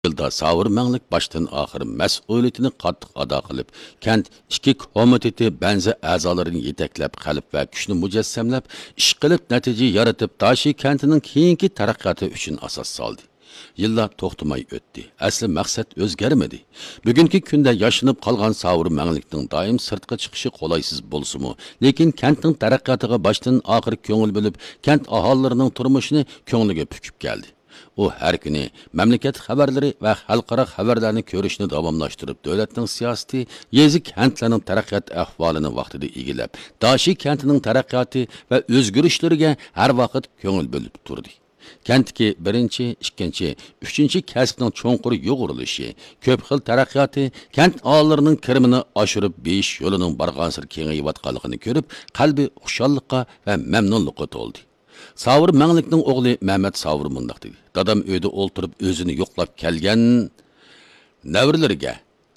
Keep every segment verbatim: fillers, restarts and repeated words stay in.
Yılda savur mənglik başdan axır məsuliyyətini qattiq ado qilib, kent ikki komiteti benzi a'zolarini yeteklab qalib va kuchni mujassamlab, ish qilib natija yaratib, Dashi kentining keyingi taraqqiyoti uchun asos soldi. Yıllar to'xtamay o'tdi. Asli maqsad o'zgarmadi. Bugungi kunda yashinib qolgan savur mənglikning doim sirtqa chiqishi qolaysiz bo'lsa-mu, lekin kentning taraqqiyotiga başdan oxir ko'ngil bo'lib, kent aholilarining turmushini ko'ngliga pukib keldi. O her günü memleket haberleri ve xalqaro haberlerini görüşünü davamlaştırıp devletin siyaseti yezi kentlerinin taraqqiyot ahvalini vaqtida egilab, Dashi kentinin taraqqiyoti ve özgürüşleriga her vaqt ko'ngil bo'lib turdi. Kentki birinchi, ikkinchi, uchinchi kasbning cho'nqur yo'g'irilishi, ko'p xil taraqqiyoti kent aholilarining kirimini oshirib besh yo'lining barg'ansir kengayayotganligini ko'rib, qalbi xushalliqqa va mamnunlikqa to'ldi. Savur mənglikning o'g'li Mehmet Savur mundaq dedi. Dadam uyda o'ltirib o'zini yo'qlab kelgan navrilariga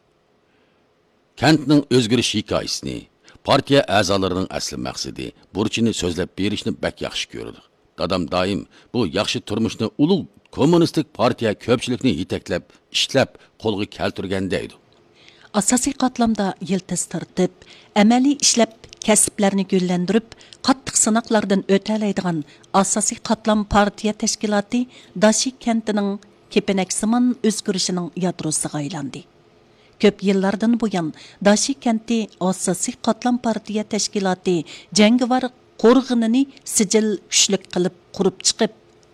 kentning o'zgarish hikoyasini, partiya a'zolarining asli maqsadi, burchini so'zlab berishni bak yaxshi ko'rdi. Dadam doim bu yaxshi turmushni ulug' kommunistik partiya ko'pchilikni yetaklab, ishlab, qo'lga keltirgan deydi. Asosiy qatlamda yiltiz tortib, amaliy ishlab kasblarni gullandirib, qattiq sinoqlardan o'talaydigan asosiy qatlam partiya tashkiloti Dashi kentining kepenaksimon o'zgarishining yadrosiga aylandi. Ko'p yillardan buyon Dashi kenti asosiy qatlam partiya tashkiloti jangovar qo'rg'inini sijil kuchlik qilib qurib chiqib,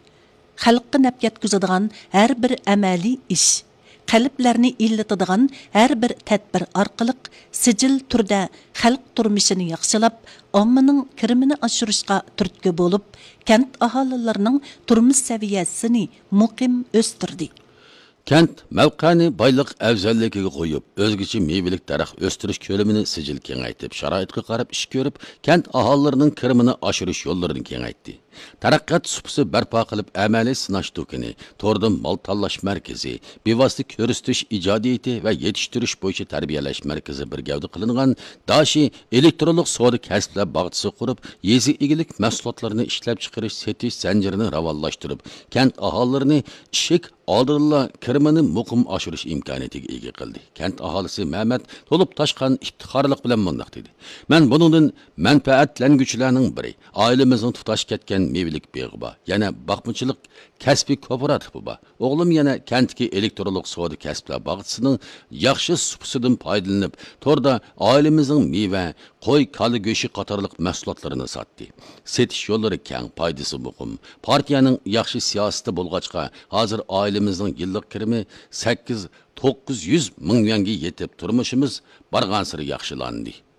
xalqqa naf yetkazadigan har bir amaliy ish, qalblarni illatadigan har bir tadbir orqali sijil turda xalq turmushini yaxshilab, ommaning kirimini oshirishga turtki bo'lib, kent aholilarining turmush saviyasini muqim o'stirdi. Kent mavqani boyliq afzalligiga qo'yib, o'zgacha mevalik daraxt o'stirish ko'lamini sijil kengaytib, sharoitga qarab ish ko'rib, kent aholilarining kirimini oshirish yo'llarini kengaytdi. Taraqqiyot supsi barpo qilib, amaliy sinash do'koni, to'rdan mol tanlash markazi, bevosita ko'rsatish ijodiyati va yetishtirish bo'yicha tarbiyalash markazi bir gavda qilingan Dashi elektronlik savdo kasblar bog'chisi qurib, yezi egilik mahsulotlarini ishlab chiqarish setish zanjirini rivojlantirib, kent aholilarini ishik oldinla kirimini muqim oshirish imkoniyatiga ega qildi. Kent aholisi Mehmet to'lib toshgan iftixorlik bilan mundaq dedi. Men buningdan manfaatlanguchilarning biri, oilamizning tutash ketgan mevlik beg'iba, yana baqmchilik kasbiy kooperativi bor. O'g'lim yana kentki elektronlik savdo kasblar bog'chisining yaxshi supsidan foydalanib, to'rda oilamizning meva, qo'y, kali go'shi qatorliq mahsulotlarini sotdi. Setish yo'llari keng, foydasi muqim. Partiyaning yaxshi siyosati bo'lg'achqa, hozir oilamizning yillik kirimi sakkiz to'qqiz yuz ming yuanga yetib, turmushimiz barg'ansiri yaxshilandi.